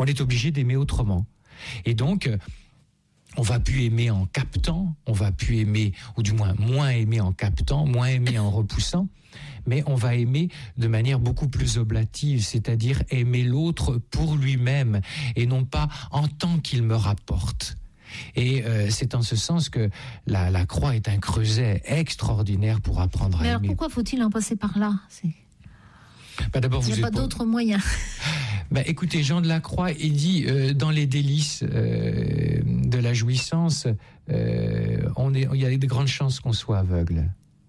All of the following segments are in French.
On est obligé d'aimer autrement. Et donc, on va plus aimer en captant, on va plus aimer, ou du moins moins aimer en captant, moins aimer en repoussant, mais on va aimer de manière beaucoup plus oblative, c'est-à-dire aimer l'autre pour lui-même et non pas en tant qu'il me rapporte. Et c'est en ce sens que la croix est un creuset extraordinaire pour apprendre à aimer. Mais alors pourquoi faut-il en passer par là ? D'abord, il n'y a pas d'autre moyen. Écoutez, Jean de la Croix, il dit dans les délices de la jouissance, il y a de grandes chances qu'on soit aveugle.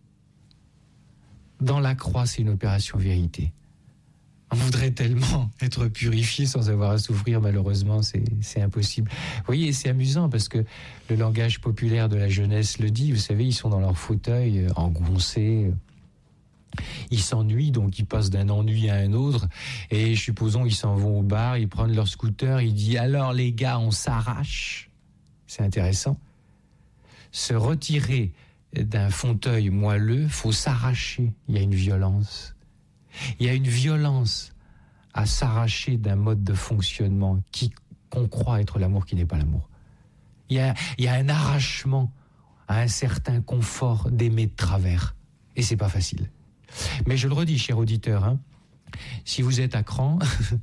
Dans la croix, c'est une opération vérité. On voudrait tellement être purifié sans avoir à souffrir, malheureusement, c'est impossible. Vous voyez, c'est amusant parce que le langage populaire de la jeunesse le dit, vous savez, ils sont dans leur fauteuil, engoncés, ils s'ennuient, donc ils passent d'un ennui à un autre, et supposons ils s'en vont au bar, ils prennent leur scooter, ils disent « Alors les gars, on s'arrache ». C'est intéressant. Se retirer d'un fauteuil moelleux, faut s'arracher, il y a une violence. Il y a une violence à s'arracher d'un mode de fonctionnement qu'on croit être l'amour qui n'est pas l'amour. Il y a un arrachement à un certain confort d'aimer de travers. Et c'est pas facile. Mais je le redis, cher auditeur, si vous êtes à cran,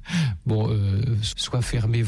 soit fermez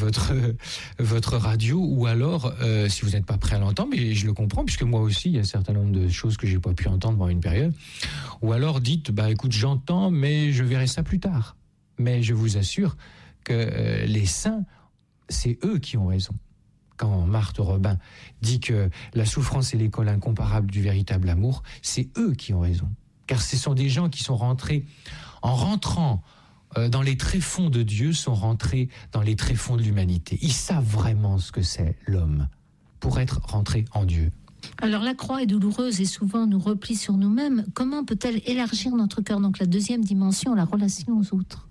votre radio, ou alors, si vous n'êtes pas prêt à l'entendre, mais je le comprends, puisque moi aussi, il y a un certain nombre de choses que j'ai pas pu entendre pendant une période, ou alors dites, écoute, j'entends, mais je verrai ça plus tard. Mais je vous assure que les saints, c'est eux qui ont raison. Quand Marthe Robin dit que la souffrance est l'école incomparable du véritable amour, c'est eux qui ont raison. Car ce sont des gens qui sont rentrés, en rentrant dans les tréfonds de Dieu, sont rentrés dans les tréfonds de l'humanité. Ils savent vraiment ce que c'est l'homme pour être rentré en Dieu. Alors la croix est douloureuse et souvent nous replie sur nous-mêmes. Comment peut-elle élargir notre cœur ? Donc la deuxième dimension, la relation aux autres.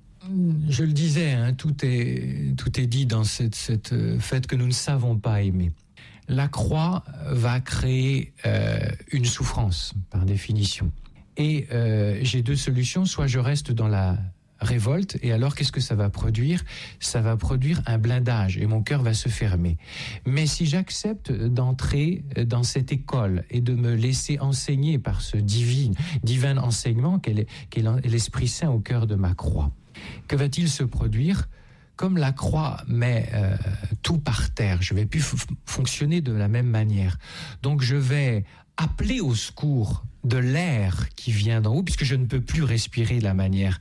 Je le disais, tout est dit dans cette fait que nous ne savons pas aimer. La croix va créer une souffrance, par définition. Et j'ai deux solutions. Soit je reste dans la révolte, et alors qu'est-ce que ça va produire ? Ça va produire un blindage, et mon cœur va se fermer. Mais si j'accepte d'entrer dans cette école et de me laisser enseigner par ce divin enseignement qu'est l'Esprit Saint au cœur de ma croix, que va-t-il se produire ? Comme la croix met tout par terre, je ne vais plus fonctionner de la même manière. Donc je vais appeler au secours de l'air qui vient d'en haut, puisque je ne peux plus respirer de la manière,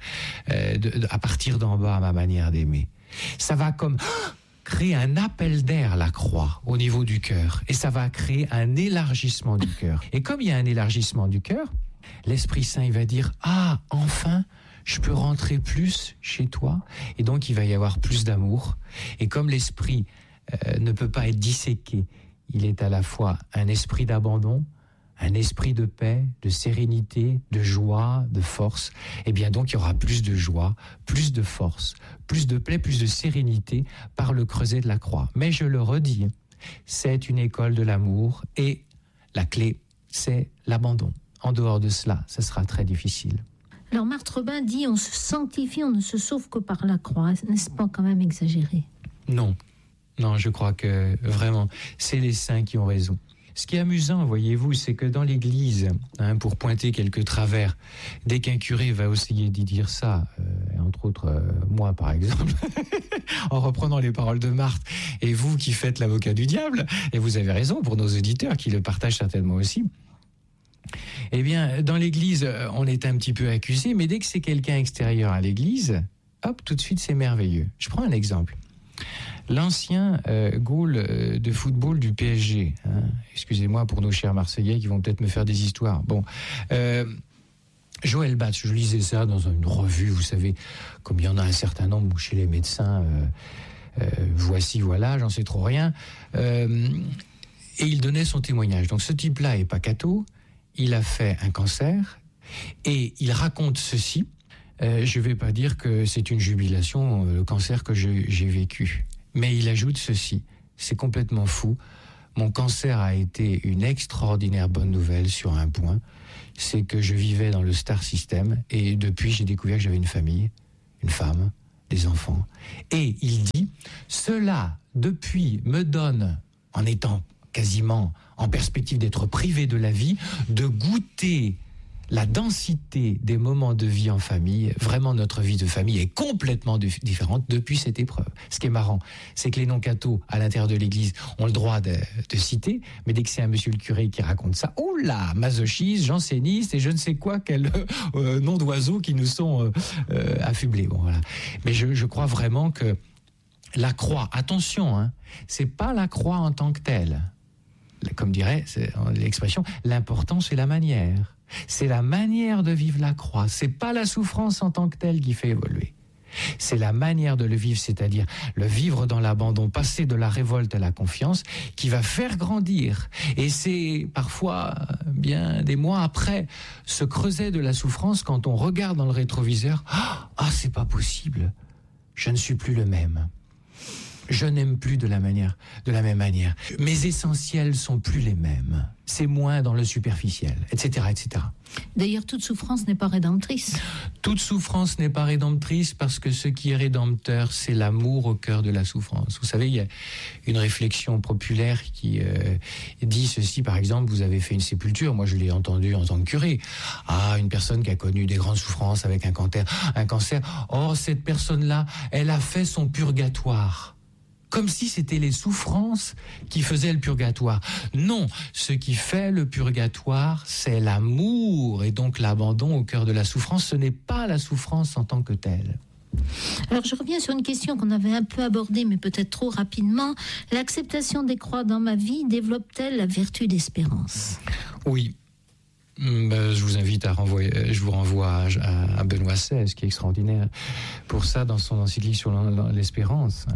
à partir d'en bas, à ma manière d'aimer. Ça va comme créer un appel d'air, la croix, au niveau du cœur. Et ça va créer un élargissement du cœur. Et comme il y a un élargissement du cœur, l'Esprit Saint, il va dire « Ah, enfin !» je peux rentrer plus chez toi, et donc il va y avoir plus d'amour. Et comme l'esprit ne peut pas être disséqué, il est à la fois un esprit d'abandon, un esprit de paix, de sérénité, de joie, de force, et bien donc il y aura plus de joie, plus de force, plus de paix, plus de sérénité par le creuset de la croix. Mais je le redis, c'est une école de l'amour, et la clé, c'est l'abandon. En dehors de cela, ça sera très difficile. Alors Marthe Robin dit on se sanctifie, on ne se sauve que par la croix. N'est-ce pas quand même exagéré ? Non, je crois que vraiment, c'est les saints qui ont raison. Ce qui est amusant, voyez-vous, c'est que dans l'Église, pour pointer quelques travers, dès qu'un curé va essayer d'y dire ça, entre autres moi par exemple, en reprenant les paroles de Marthe, et vous qui faites l'avocat du diable, et vous avez raison pour nos auditeurs qui le partagent certainement aussi, eh bien, dans l'Église, on est un petit peu accusé, mais dès que c'est quelqu'un extérieur à l'Église, hop, tout de suite, c'est merveilleux. Je prends un exemple. L'ancien goal de football du PSG, excusez-moi pour nos chers Marseillais qui vont peut-être me faire des histoires. Joël Batz, je lisais ça dans une revue, vous savez, comme il y en a un certain nombre chez les médecins, voici, voilà, j'en sais trop rien. Et il donnait son témoignage. Donc ce type-là est pas catho. Il a fait un cancer et il raconte ceci. Je ne vais pas dire que c'est une jubilation, le cancer que j'ai vécu. Mais il ajoute ceci. C'est complètement fou. Mon cancer a été une extraordinaire bonne nouvelle sur un point. C'est que je vivais dans le star system et depuis, j'ai découvert que j'avais une famille, une femme, des enfants. Et il dit, Cela, depuis, me donne, en étant quasiment en perspective d'être privé de la vie, de goûter la densité des moments de vie en famille. Vraiment, notre vie de famille est complètement différente depuis cette épreuve. Ce qui est marrant, c'est que les non-cathos à l'intérieur de l'Église ont le droit de citer, mais dès que c'est un monsieur le curé qui raconte ça, oh là, masochiste, janséniste et je ne sais quoi, quel nom d'oiseaux qui nous sont affublés. Bon, voilà. Mais je crois vraiment que la croix, attention, hein, c'est pas la croix en tant que telle. Comme dirait l'expression, l'important c'est la manière. C'est la manière de vivre la croix. C'est pas la souffrance en tant que telle qui fait évoluer. C'est la manière de le vivre, c'est-à-dire le vivre dans l'abandon, passer de la révolte à la confiance, qui va faire grandir. Et c'est parfois, bien des mois après, ce creuset de la souffrance, quand on regarde dans le rétroviseur, ah, c'est pas possible, je ne suis plus le même. Je n'aime plus de la même manière. Mes essentiels sont plus les mêmes. C'est moins dans le superficiel, etc., etc. D'ailleurs, toute souffrance n'est pas rédemptrice. Toute souffrance n'est pas rédemptrice parce que ce qui est rédempteur, c'est l'amour au cœur de la souffrance. Vous savez, il y a une réflexion populaire qui dit ceci, par exemple, vous avez fait une sépulture, moi je l'ai entendu en tant que curé. Ah, une personne qui a connu des grandes souffrances avec un cancer. Or, cette personne-là, elle a fait son purgatoire. Comme si c'était les souffrances qui faisaient le purgatoire. Non, ce qui fait le purgatoire, c'est l'amour et donc l'abandon au cœur de la souffrance. Ce n'est pas la souffrance en tant que telle. Alors je reviens sur une question qu'on avait un peu abordée, mais peut-être trop rapidement. L'acceptation des croix dans ma vie développe-t-elle la vertu d'espérance ? Oui. Je vous invite je vous renvoie à Benoît XVI, qui est extraordinaire pour ça dans son encyclique sur l'espérance.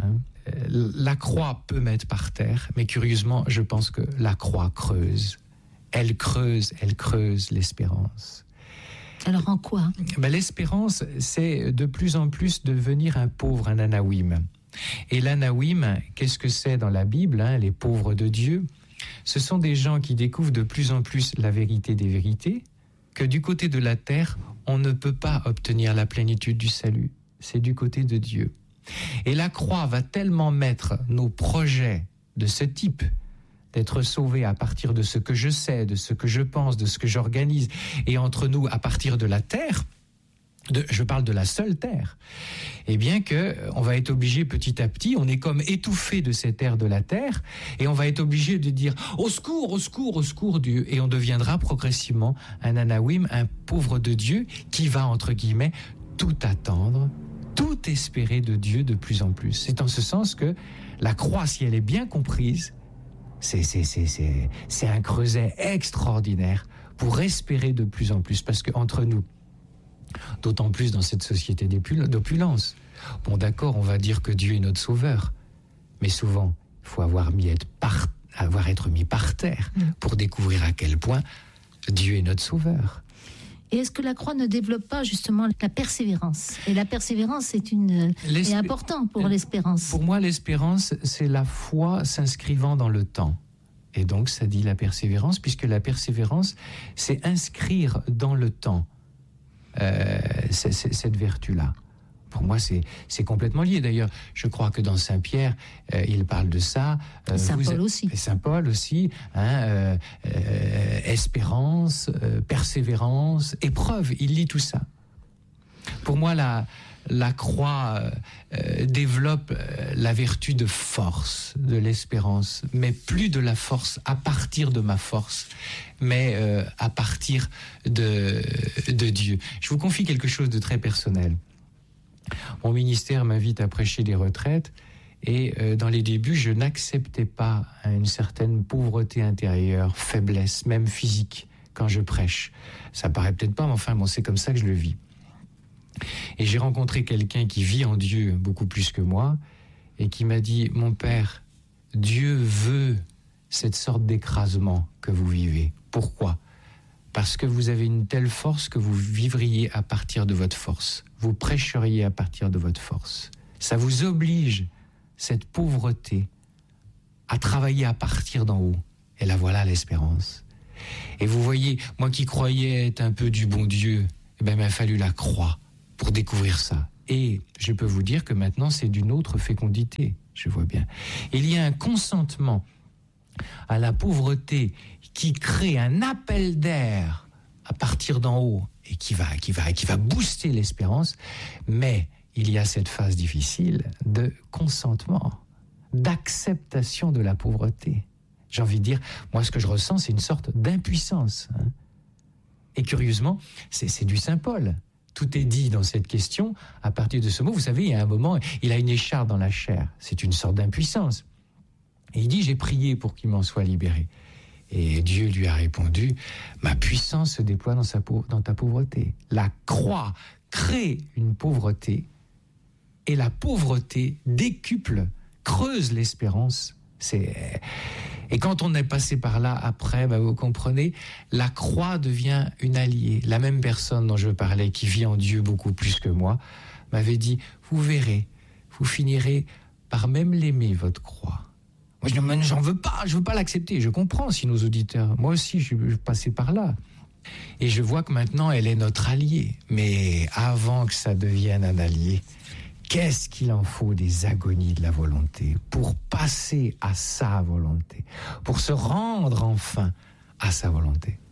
La croix peut mettre par terre, mais curieusement, je pense que la croix creuse. Elle creuse l'espérance. Alors en quoi ? L'espérance, c'est de plus en plus devenir un pauvre, un anawim. Et l'anawim, qu'est-ce que c'est dans la Bible, les pauvres de Dieu ? Ce sont des gens qui découvrent de plus en plus la vérité des vérités, que du côté de la terre, on ne peut pas obtenir la plénitude du salut. C'est du côté de Dieu. Et la croix va tellement mettre nos projets de ce type, d'être sauvés à partir de ce que je sais, de ce que je pense, de ce que j'organise, et entre nous à partir de la terre, je parle de la seule terre, et bien qu'on va être obligé petit à petit, on est comme étouffé de cette air de la terre, et on va être obligé de dire « Au secours, au secours, au secours Dieu !» Et on deviendra progressivement un anawim, un pauvre de Dieu, qui va, entre guillemets, tout attendre, tout espérer de Dieu de plus en plus. C'est en ce sens que la croix, si elle est bien comprise, c'est un creuset extraordinaire pour espérer de plus en plus, parce qu'entre nous, d'autant plus dans cette société d'opulence. Bon, d'accord, on va dire que Dieu est notre sauveur, mais souvent, il faut avoir être mis par terre pour découvrir à quel point Dieu est notre sauveur. Et est-ce que la croix ne développe pas justement la persévérance ? Et la persévérance est important pour l'espérance. Pour moi, l'espérance, c'est la foi s'inscrivant dans le temps. Et donc, ça dit la persévérance, puisque la persévérance, c'est inscrire dans le temps cette vertu-là. Pour moi, c'est complètement lié. D'ailleurs, je crois que dans Saint-Pierre, il parle de ça. Saint-Paul aussi. Saint-Paul aussi. Espérance, persévérance, épreuve. Il lit tout ça. Pour moi, la croix développe la vertu de force, de l'espérance, mais plus de la force à partir de ma force, mais à partir de Dieu. Je vous confie quelque chose de très personnel. Mon ministère m'invite à prêcher des retraites et dans les débuts, je n'acceptais pas une certaine pauvreté intérieure, faiblesse, même physique, quand je prêche. Ça paraît peut-être pas, mais enfin, bon, c'est comme ça que je le vis. Et j'ai rencontré quelqu'un qui vit en Dieu beaucoup plus que moi et qui m'a dit « Mon père, Dieu veut cette sorte d'écrasement que vous vivez. Pourquoi ? Parce que vous avez une telle force que vous vivriez à partir de votre force. Vous prêcheriez à partir de votre force. Ça vous oblige, cette pauvreté, à travailler à partir d'en haut. Et là, voilà l'espérance. Et vous voyez, moi qui croyais être un peu du bon Dieu, il m'a fallu la croix pour découvrir ça. Et je peux vous dire que maintenant, c'est d'une autre fécondité, je vois bien. Il y a un consentement à la pauvreté qui crée un appel d'air à partir d'en haut et qui va booster l'espérance, mais il y a cette phase difficile de consentement, d'acceptation de la pauvreté. J'ai envie de dire, moi ce que je ressens, c'est une sorte d'impuissance. Et curieusement, c'est du Saint Paul. Tout est dit dans cette question à partir de ce mot. Vous savez, il y a un moment, il a une écharpe dans la chair. C'est une sorte d'impuissance. Et il dit, j'ai prié pour qu'il m'en soit libéré. Et Dieu lui a répondu, ma puissance se déploie dans ta pauvreté. La croix crée une pauvreté et la pauvreté décuple, creuse l'espérance. Et quand on est passé par là, après, vous comprenez, la croix devient une alliée. La même personne dont je parlais, qui vit en Dieu beaucoup plus que moi, m'avait dit, vous verrez, vous finirez par même l'aimer, votre croix. Moi, je dis, j'en veux pas, je veux pas l'accepter. Je comprends si nos auditeurs, moi aussi, je passais par là. Et je vois que maintenant, elle est notre alliée. Mais avant que ça devienne un allié, qu'est-ce qu'il en faut des agonies de la volonté pour passer à sa volonté, pour se rendre enfin à sa volonté.